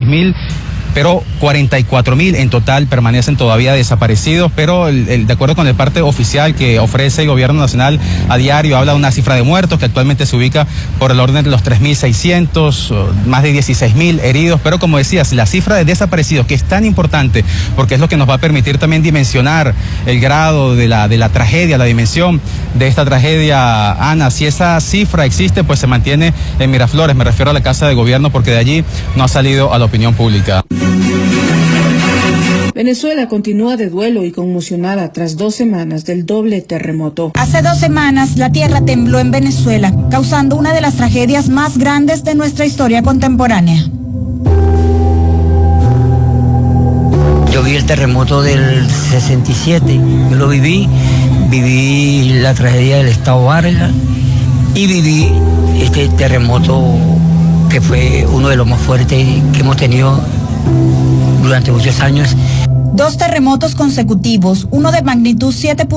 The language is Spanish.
16.000, pero 44.000 en total permanecen todavía desaparecidos, pero de acuerdo con el parte oficial que ofrece el gobierno nacional a diario, habla de una cifra de muertos que actualmente se ubica por el orden de los 3.600, más de 16.000 heridos, pero como decías, la cifra de desaparecidos, que es tan importante, porque es lo que nos va a permitir también dimensionar el grado de la tragedia, la dimensión de esta tragedia, Ana. Si esa cifra existe, pues se mantiene en Miraflores, me refiero a la Casa de Gobierno, porque de allí no ha salido a la opinión pública. Venezuela continúa de duelo y conmocionada tras 2 semanas del doble terremoto. Hace 2 semanas la tierra tembló en Venezuela, causando una de las tragedias más grandes de nuestra historia contemporánea. Yo vi el terremoto del 67, yo lo viví la tragedia del Estado Vargas y viví este terremoto que fue uno de los más fuertes que hemos tenido durante muchos años. 2 terremotos consecutivos, uno de magnitud 7.